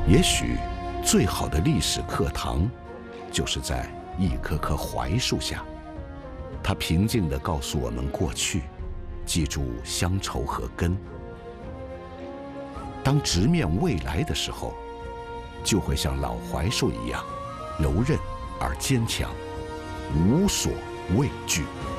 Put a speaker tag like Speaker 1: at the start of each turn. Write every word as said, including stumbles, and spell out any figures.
Speaker 1: 也许，最好的历史课堂，就是在一棵棵槐树下。它平静地告诉我们过去，记住乡愁和根。当直面未来的时候，就会像老槐树一样，柔韧而坚强，无所畏惧。